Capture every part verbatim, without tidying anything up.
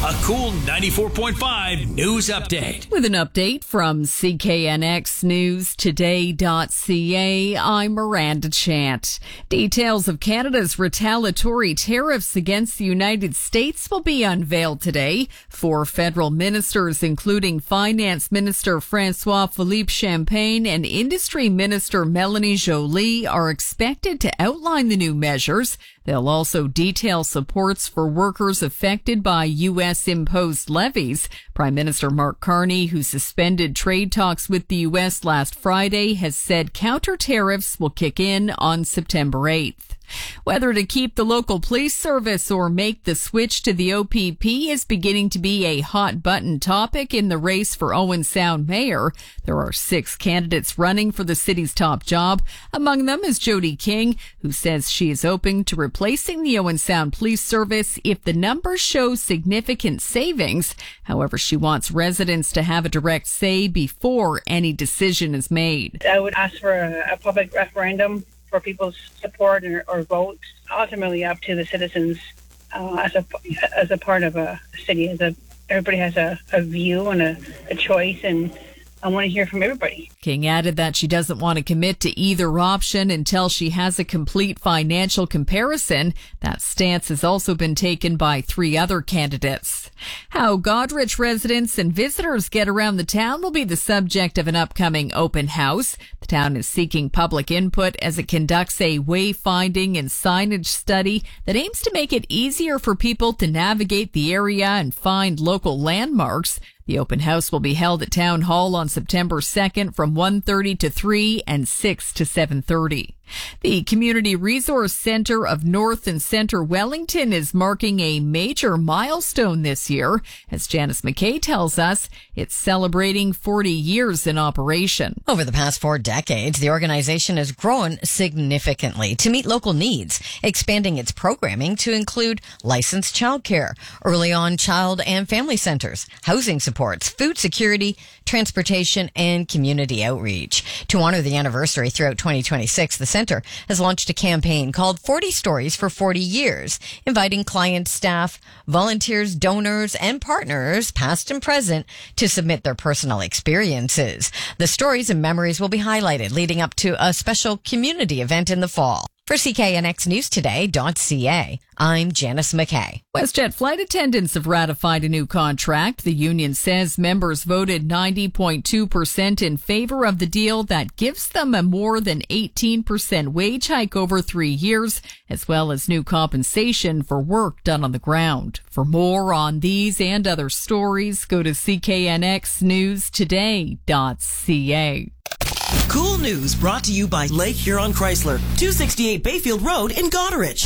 A cool ninety-four point five news update. With an update from C K N X News Today dot C A, I'm Miranda Chant. Details of Canada's retaliatory tariffs against the United States will be unveiled today. Four federal ministers, including Finance Minister François-Philippe Champagne and Industry Minister Melanie Joly, are expected to outline the new measures. They'll also detail supports for workers affected by U S imposed levies. Prime Minister Mark Carney, who suspended trade talks with the U S last Friday, has said counter tariffs will kick in on September eighth. Whether to keep the local police service or make the switch to the O P P is beginning to be a hot-button topic in the race for Owen Sound mayor. There are six candidates running for the city's top job. Among them is Jody King, who says she is open to replacing the Owen Sound Police Service if the numbers show significant savings. However, she wants residents to have a direct say before any decision is made. I would ask for a, a public referendum for people's support or, or vote, ultimately up to the citizens uh, as a as a part of a city. As a everybody has a, a view and a, a choice, and I want to hear from everybody. King added that she doesn't want to commit to either option until she has a complete financial comparison. That stance has also been taken by three other candidates. How Goderich residents and visitors get around the town will be the subject of an upcoming open house. The town is seeking public input as it conducts a wayfinding and signage study that aims to make it easier for people to navigate the area and find local landmarks. The open house will be held at Town Hall on September second from one thirty to three and six to seven thirty. The Community Resource Centre of North and Centre Wellington is marking a major milestone this year. As Janice McKay tells us, it's celebrating forty years in operation. Over the past four decades, the organization has grown significantly to meet local needs, expanding its programming to include licensed childcare, early on child and family centers, housing supports, food security, transportation, and community outreach. To honor the anniversary throughout twenty twenty-six, the center has launched a campaign called forty Stories for forty years, inviting clients, staff, volunteers, donors, and partners, past and present, to submit their personal experiences. The stories and memories will be highlighted leading up to a special community event in the fall. For C K N X News Today dot C A, I'm Janice McKay. WestJet flight attendants have ratified a new contract. The union says members voted ninety point two percent in favor of the deal that gives them a more than eighteen percent wage hike over three years, as well as new compensation for work done on the ground. For more on these and other stories, go to C K N X News Today dot C A. Cool news brought to you by Lake Huron Chrysler, two sixty-eight Bayfield Road in Goderich.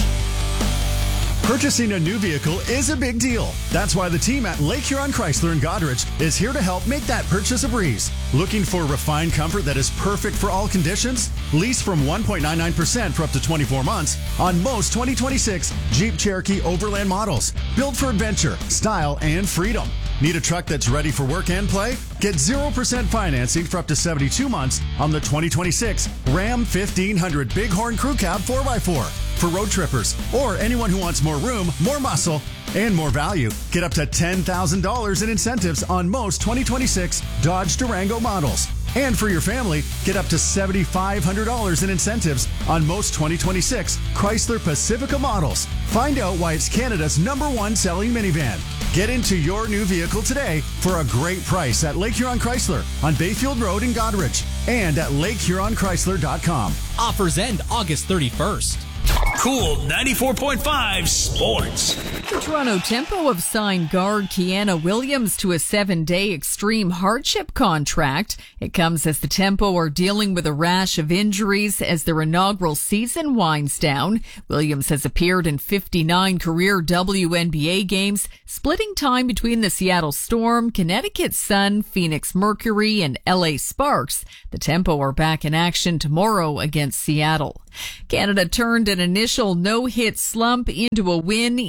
Purchasing a new vehicle is a big deal. That's why the team at Lake Huron Chrysler in Goderich is here to help make that purchase a breeze. Looking for refined comfort that is perfect for all conditions? Lease from one point nine nine percent for up to twenty-four months on most twenty twenty-six Jeep Cherokee Overland models. Built for adventure, style, and freedom. Need a truck that's ready for work and play? Get zero percent financing for up to seventy-two months on the twenty twenty-six Ram fifteen hundred Bighorn Crew Cab four by four. For road trippers or anyone who wants more room, more muscle, and more value. Get up to ten thousand dollars in incentives on most twenty twenty-six Dodge Durango models. And for your family, get up to seven thousand five hundred dollars in incentives on most twenty twenty-six Chrysler Pacifica models. Find out why it's Canada's number one selling minivan. Get into your new vehicle today for a great price at Lake Huron Chrysler on Bayfield Road in Goderich and at lake huron chrysler dot com. Offers end August thirty-first. Cool ninety-four point five Sports. The Toronto Tempo have signed guard Kiana Williams to a seven-day extreme hardship contract. It comes as the Tempo are dealing with a rash of injuries as their inaugural season winds down. Williams has appeared in fifty-nine career W N B A games, splitting time between the Seattle Storm, Connecticut Sun, Phoenix Mercury, and L A Sparks. The Tempo are back in action tomorrow against Seattle. Canada turned an initial no-hit slump into a win in its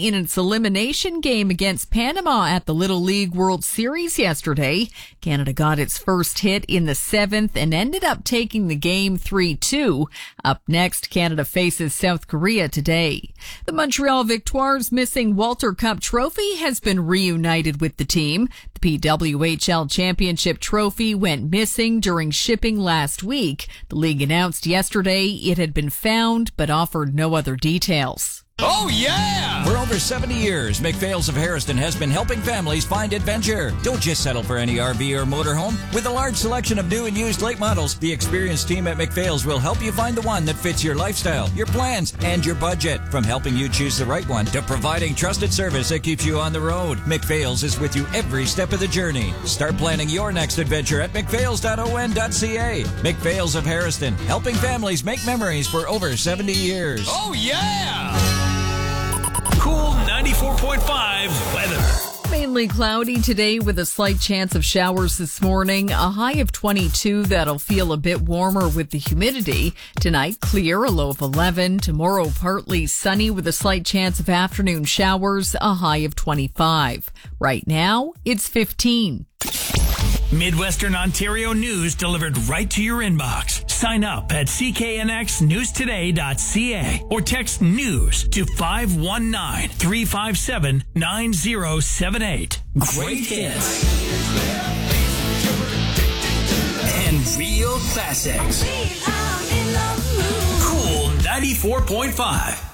elimination game against Panama at the Little League World Series yesterday. Canada got its first hit in the seventh and ended up taking the game three two. Up next, Canada faces South Korea today. The Montreal Victoires' missing Walter Cup trophy has been reunited with the team. The P W H L Championship trophy went missing during shipping last week. The league announced yesterday it had been found, but offered no other details. Oh, yeah! For over seventy years, McPhail's of Harrison has been helping families find adventure. Don't just settle for any R V or motorhome. With a large selection of new and used lake models, the experienced team at McPhail's will help you find the one that fits your lifestyle, your plans, and your budget. From helping you choose the right one to providing trusted service that keeps you on the road, McPhail's is with you every step of the journey. Start planning your next adventure at mcphails dot o n dot c a. McPhail's of Harrison, helping families make memories for over seventy years. Oh, yeah! Cool ninety-four point five weather. Mainly cloudy today with a slight chance of showers this morning. A high of twenty-two that'll feel a bit warmer with the humidity. Tonight, clear, a low of eleven. Tomorrow, partly sunny with a slight chance of afternoon showers, a high of twenty-five. Right now, it's fifteen. Midwestern Ontario news delivered right to your inbox. Sign up at c k n x news today dot c a or text news to five one nine, three five seven, nine zero seven eight. Great hits and real classics. Cool ninety-four point five.